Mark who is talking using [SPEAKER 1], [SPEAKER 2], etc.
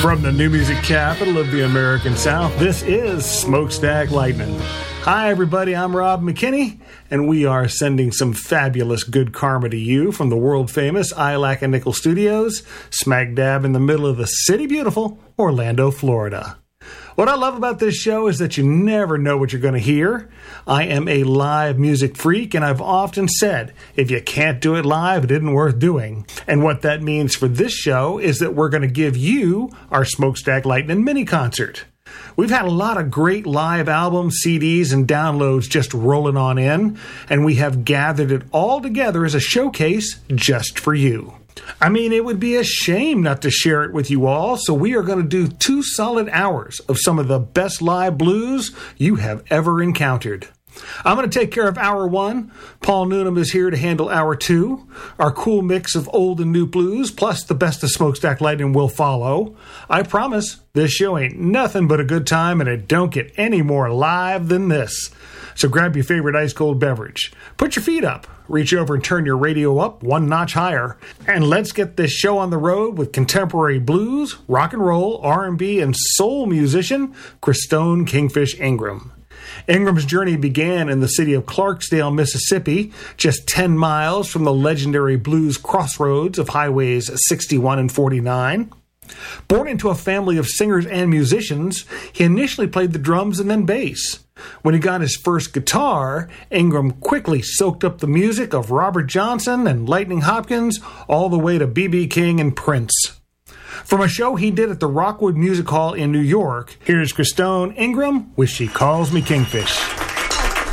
[SPEAKER 1] From the new music capital of the American South, this is Smokestack Lightning. Hi, everybody. I'm Rob McKinney, and we are sending some fabulous good karma to you from the world-famous ILAC and Nickel Studios, smack dab in the middle of the city beautiful Orlando, Florida. What I love about this show is that you never know what you're going to hear. I am a live music freak, and I've often said, if you can't do it live, it isn't worth doing. And what that means for this show is that we're going to give you our Smokestack Lightning mini concert. We've had a lot of great live albums, CDs, and downloads just rolling on in, and we have gathered it all together as a showcase just for you. I mean, it would be a shame not to share it with you all, so we are going to do 2 solid hours of some of the best live blues you have ever encountered. I'm going to take care of Hour 1. Paul Noonan is here to handle Hour 2. Our cool mix of old and new blues, plus the best of Smokestack Lightning will follow. I promise, this show ain't nothing but a good time, and it don't get any more live than this. So grab your favorite ice-cold beverage, put your feet up, reach over and turn your radio up 1 notch higher, and let's get this show on the road with contemporary blues, rock and roll, R&B, and soul musician Christone Kingfish Ingram. Ingram's journey began in the city of Clarksdale, Mississippi, just 10 miles from the legendary blues crossroads of highways 61 and 49. Born into a family of singers and musicians, he initially played the drums and then bass. When he got his first guitar, Ingram quickly soaked up the music of Robert Johnson and Lightning Hopkins all the way to B.B. King and Prince. From a show he did at the Rockwood Music Hall in New York, here's Christone Ingram with She Calls Me Kingfish.